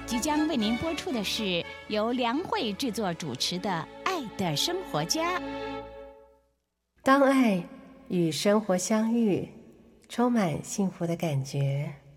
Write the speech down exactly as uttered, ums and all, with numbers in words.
即将为您播出的是由梁慧制作主持的《爱的生活家》。 当爱与生活相遇，充满幸福的感觉。